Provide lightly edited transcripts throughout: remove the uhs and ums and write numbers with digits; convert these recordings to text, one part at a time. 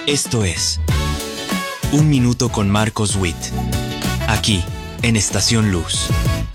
Esto es Un Minuto con Marcos Witt, aquí en Estación Luz.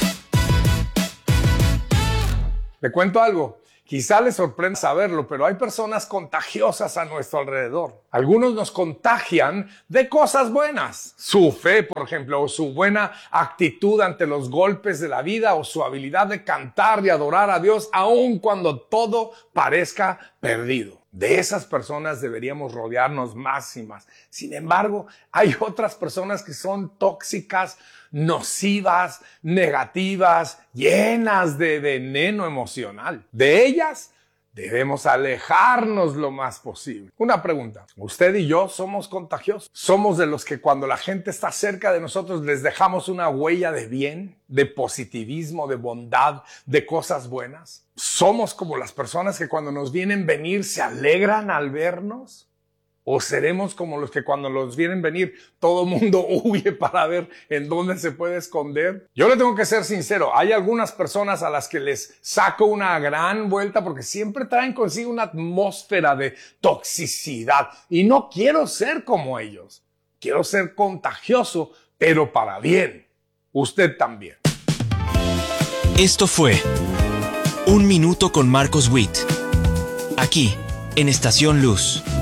Le cuento algo, quizá les sorprenda saberlo, pero hay personas contagiosas a nuestro alrededor. Algunos nos contagian de cosas buenas, su fe, por ejemplo, o su buena actitud ante los golpes de la vida, o su habilidad de cantar y adorar a Dios, aun cuando todo parezca perdido. De esas personas deberíamos rodearnos más y más. Sin embargo, hay otras personas que son tóxicas, nocivas, negativas, llenas de veneno emocional. De ellas debemos alejarnos lo más posible. Una pregunta, ¿usted y yo somos contagiosos? ¿Somos de los que cuando la gente está cerca de nosotros les dejamos una huella de bien, de positivismo, de bondad, de cosas buenas? ¿Somos como las personas que cuando nos vienen venir se alegran al vernos? ¿O seremos como los que cuando los vienen venir todo el mundo huye para ver en dónde se puede esconder? Yo le tengo que ser sincero, hay algunas personas a las que les saco una gran vuelta porque siempre traen consigo una atmósfera de toxicidad y no quiero ser como ellos. Quiero ser contagioso, pero para bien. Usted también. Esto fue Un Minuto con Marcos Witt, aquí en Estación Luz.